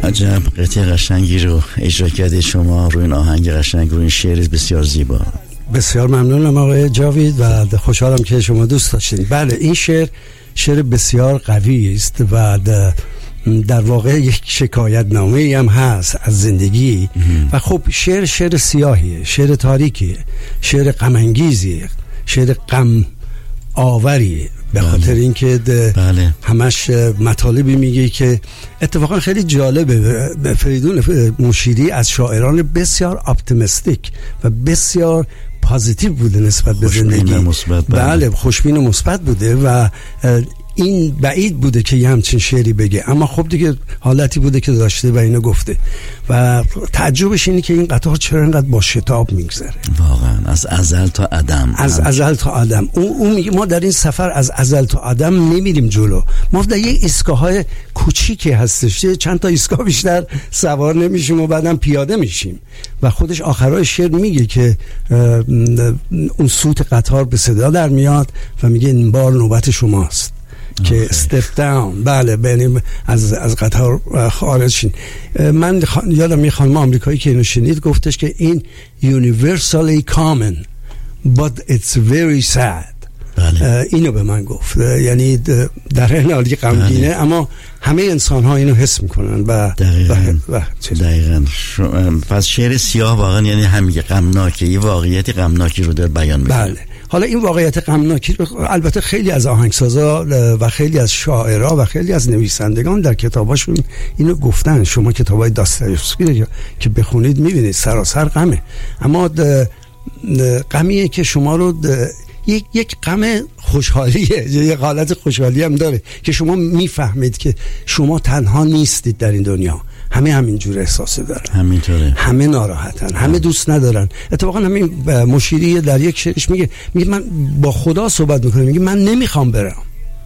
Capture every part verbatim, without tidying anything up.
عجب قطعه قشنگی رو اجرا کردید شما روی این آهنگ قشنگ، روی این شعر بسیار زیبا. بسیار ممنونم آقای جاوید و خوشحالم که شما دوست داشتین. بله این شعر شعر بسیار قوی است و در واقع یک شکایت نامه هم هست از زندگی و خب شعر شعر سیاهیه، شعر تاریکیه، شعر غم انگیزیه، شعر غم آوریه، به خاطر اینکه بله. همش مطالبی میگه که اتفاقا خیلی جالبه. فریدون مشیری از شاعران بسیار اپتیمیستیک و بسیار پازیتیو بوده نسبت به زندگی. مثبت بله, بله خوشبین و مثبت بوده و این بعید بوده که یه همچین شعری بگه، اما خب دیگه حالتی بوده که داشته و اینو گفته و تعجبش اینه که این قطار چرا اینقدر با شتاب میگذره. واقعا از ازل تا عدم، از هم. ازل تا عدم. اون اون میگه ما در این سفر از ازل تا عدم نمیریم جلو، ما در یه ایستگاه‌های کوچیکی هستش، چند تا ایستگاه بیشتر سوار نمیشیم و بعدم پیاده میشیم و خودش آخرای شعر میگه که اون سوت قطار به صدا در میاد و میگه این بار نوبت شماست که استپ داون. بله بینیم از از قطار خارج شین. من خان... یادم می خانم آمریکایی که اینو شنید گفتش که این universally common but it's very sad. بله. اینو به من گفت، یعنی در این حالی غمگینه اما همه انسان ها اینو حس میکنن و دقیقاً و... دقیقاً شو... پس شعر سیاه واقعا یعنی همین غمناکه، یه واقعیت غمناکی رو در بیان میکنه. بله. حالا این واقعیت غمناکی البته خیلی از آهنگسازا و خیلی از شاعرها و خیلی از نویسندگان در کتاباشون اینو گفتن. شما کتابای داستایوفسکی که بخونید میبینید سراسر غمه، اما غمیه که شما رو یک یک غم خوشحالیه، یک حالت خوشحالی هم داره که شما میفهمید که شما تنها نیستید در این دنیا، همه همینجور احساسه دارن، همینطوره، همه ناراحتن، همه دوست ندارن. اتفاقا همین مشیری در یک شعرش میگه میگه من با خدا صحبت میکنم، میگه من نمیخوام برم،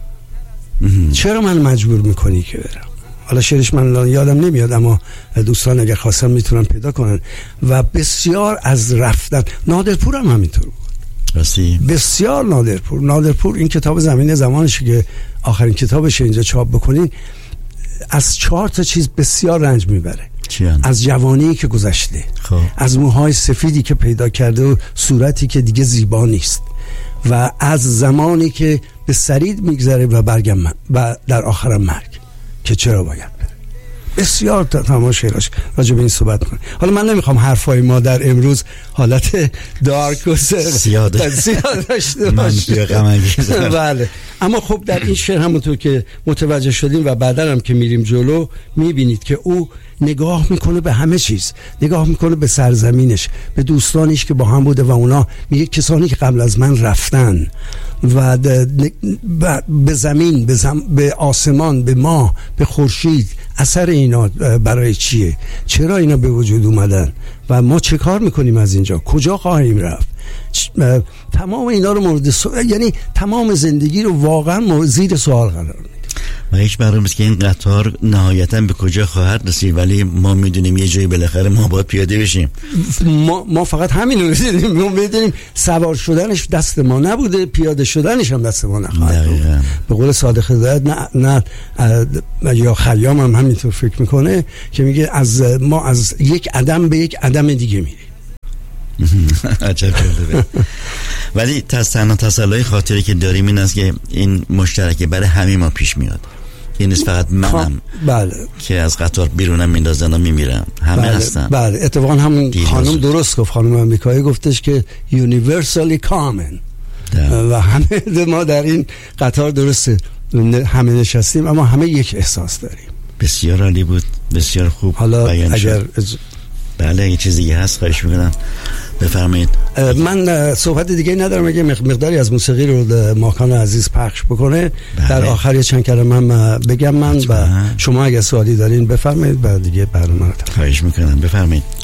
چرا من مجبور میکنی که برم؟ حالا شعرش من یادم نمیاد اما دوستان اگر خواستن میتونن پیدا کنن. و بسیار از رفتن نادرپور هم همینطور بود. راستی بسیار نادرپور نادرپور این کتاب زمین زمانش که آخرین کتابش اینجا چاپ بکنین، از چهار تا چیز بسیار رنج میبره. چیان؟ از جوانی که گذشته، خب. از موهای سفیدی که پیدا کرده و صورتی که دیگه زیبا نیست، و از زمانی که به سرید میگذره و برگم و در آخرم مرگ که چرا باید بره. بسیار تمام شعراش راجع به این صحبت کنه. حالا من نمیخوام حرفای ما در امروز حالت دارک و سیاه داشته باشه. بله. اما خب در این شعر همونطور که متوجه شدیم و بعدا هم که میریم جلو میبینید که او نگاه میکنه به همه چیز، نگاه میکنه به سرزمینش، به دوستانیش که با هم بوده و اونا میگه کسانی که قبل از من رفتن و به زمین، به, زم... به آسمان، به ماه، به خورشید، اثر اینا برای چیه؟ چرا اینا به وجود اومدن و ما چه کار میکنیم از اینجا؟ کجا خواهیم رفت؟ تمام اینا رو مورد سوال، یعنی تمام زندگی رو واقعا زیر سوال قرار میده. و هیچ معلوم نیست که این قطار نهایتاً به کجا خواهد رسید، ولی ما میدونیم یه جایی بالاخره ما باید پیاده بشیم. ما ما فقط همین رو میدونیم، ما میدونیم سوار شدنش دست ما نبوده، پیاده شدنش هم دست ما نخواهد بود. به قول صادق هدایت نه نه یا خیام هم همینطور فکر میکنه که میگه از ما از یک عدم به یک عدم دیگه میریم. عجب جالبه. ولی تنها تسلای خاطری که داریم این است که این مشترکه برای همه ما پیش میاد. این نیست فقط منم بله. که از قطار بیرونم میندازن و میمیرم، همه بله. هستن. بله اتفاقا همون خانم درست گفت، خانم آمریکایی گفتش که universally common ده. و همه ما در این قطار درسته همه نشستیم اما همه یک احساس داریم. بسیار عالی بود، بسیار خوب. حالا اگر از... بله یه چیزی دیگه هست خواهش میکنم بفرمایید. من صحبت دیگه ندارم، اگه مقداری از موسیقی رو ماکان عزیز پخش بکنه بله. در آخر یه چند کلمه من بگم من و شما اگه سوالی دارین بفرمایید و دیگه برنامه رو خواهش میکنم بفرمایید.